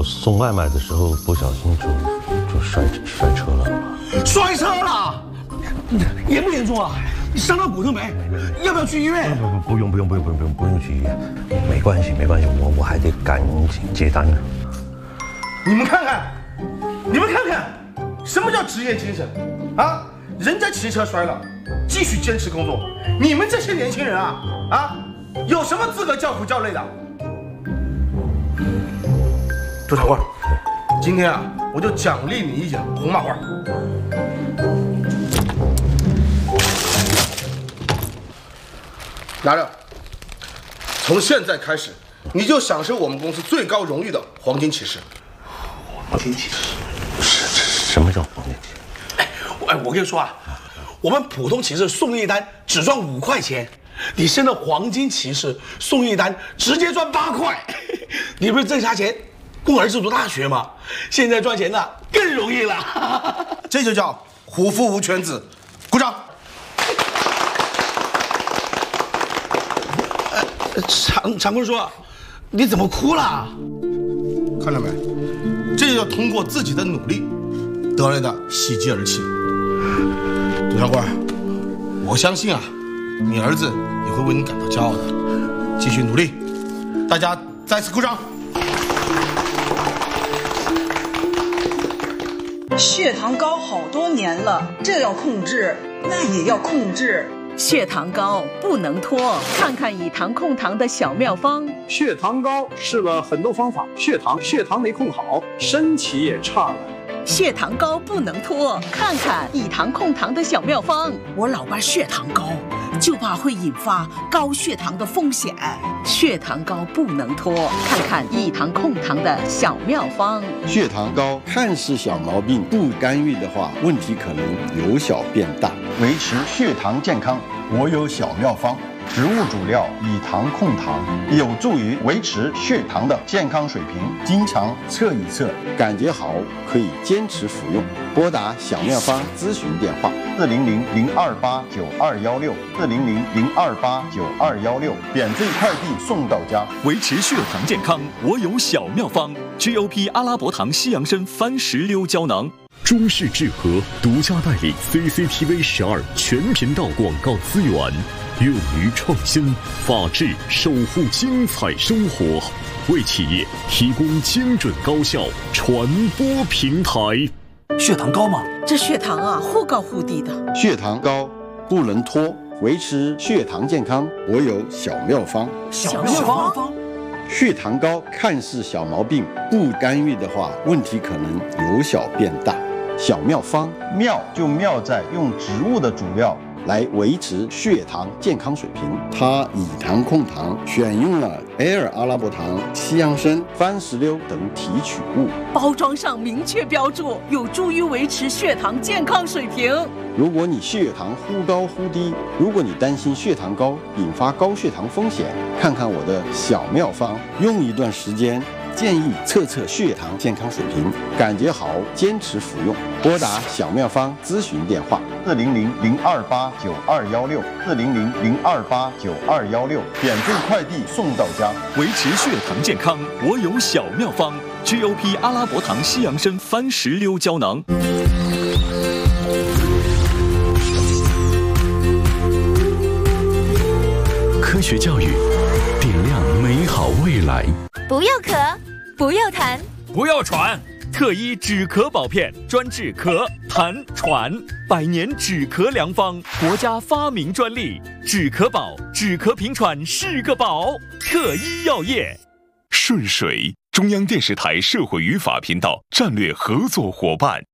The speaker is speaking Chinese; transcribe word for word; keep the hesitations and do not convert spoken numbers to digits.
我送外卖的时候不小心就就摔摔车了。 摔车了？严不严重啊？你伤到骨头没？要不要去医院？ 不不不用不用不用不用不用不用去医院，没关系没关系，我我还得赶紧接单呢。 你们看看，你们看看，什么叫职业精神啊？人家骑车摔了，继续坚持工作。你们这些年轻人啊啊，有什么资格叫苦叫累的？朱长官，今天啊，我就奖励你一顶红马褂。拿着，从现在开始，你就享受我们公司最高荣誉的黄金骑士。黄金骑士？ 什么叫黄金骑士？ 哎，我哎，我跟你说啊，我们普通骑士送一单只赚五块钱，你升了黄金骑士送一单直接赚八块。你不是挣啥钱供儿子读大学吗？现在赚钱呢更容易了。 这就叫虎父无犬子，鼓掌。 长长官说，你怎么哭了？ 看到没？这就叫通过自己的努力得来的喜极而泣。杜长官，我相信啊，你儿子也会为你感到骄傲的。继续努力，大家再次鼓掌。 血糖高好多年了，这要控制，那也要控制。 血糖高不能拖，看看以糖控糖的小妙方。 血糖高试了很多方法，血糖血糖没控好，身体也差了。 血糖高不能拖，看看以糖控糖的小妙方。 我老伴血糖高，就怕会引发高血糖的风险。 血糖高不能拖，看看以糖控糖的小妙方。 血糖高看似小毛病，不干预的话，问题可能由小变大。维持血糖健康，我有小妙方。植物主料以糖控糖，有助于维持血糖的健康水平。经常测一测，感觉好可以坚持服用。拨打小妙方咨询电话：四零零零二八九二幺六，四零零零二八九二幺六，免费快递送到家。 维持血糖健康，我有小妙方 ：G O P 阿拉伯糖西洋参番石榴胶囊。 中视智和独家代理 C C T V 十二全频道广告资源，勇于创新，法治守护精彩生活，为企业提供精准高效传播平台。 血糖高吗？ 这血糖啊，忽高忽低的。 血糖高不能拖，维持血糖健康，我有小妙方。 小妙方。 血糖高看似小毛病，不干预的话，问题可能由小变大。小妙方，妙就妙在用植物的主料来维持血糖健康水平。它以糖控糖，选用了 Air 阿拉伯糖、西洋参、番石榴等提取物， 包装上明确标注，有助于维持血糖健康水平。 如果你血糖忽高忽低，如果你担心血糖高引发高血糖风险，看看我的小妙方，用一段时间，建议测测血糖健康水平，感觉好坚持服用。拨打小妙方咨询电话：四零零零二八九二幺六，四零零零二八九二幺六，免费快递送到家。 维持血糖健康，我有小妙方 ：G O P 阿拉伯糖西洋参番石榴胶囊。 科学教育，点亮美好未来。 不要咳，不要痰， 不要喘。特一止咳宝片，专治咳、痰、喘，百年止咳良方，国家发明专利。止咳宝，止咳平喘是个宝。特一药业。顺水，中央电视台社会语法频道战略合作伙伴。